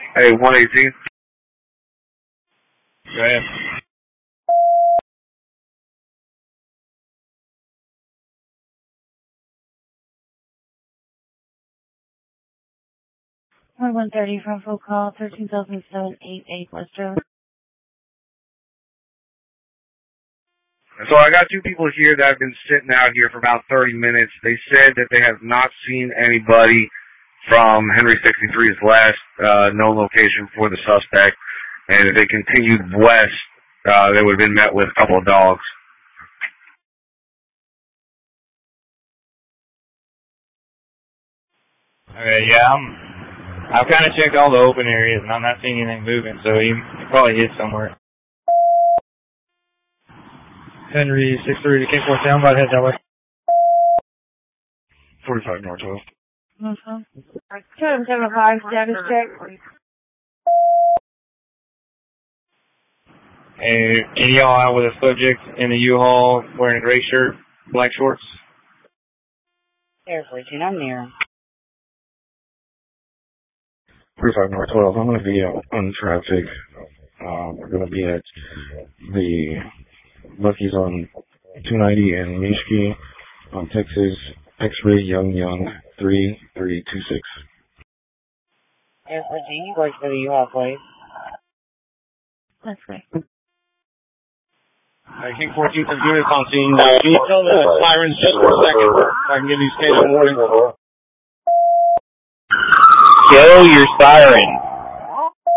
Hey, 118. Go ahead. One 130 from full call, 13,788 Western. So I got two people here that have been sitting out here for about 30 minutes. They said that they have not seen anybody from Henry 63's last known location for the suspect, and if they continued west, they would have been met with a couple of dogs. Okay, yeah, I've kind of checked all the open areas, and I'm not seeing anything moving, so he probably hid somewhere. Henry 63 to King 4 down, about head that way. 45 North 12. 775, status check. Hey, any y'all out with a subject in the U-Haul wearing a gray shirt, black shorts? Air 14, I'm near him. 45 North 12. I'm going to be out on traffic. We're going to be at the Lucky's on 290 and Mishki on Texas X-Ray Young 3326. Air 14, you work for the U.S. place. That's great. King 14 says units on scene. Can you tell the sirens just for a second so I can give these station warnings? Kill your siren.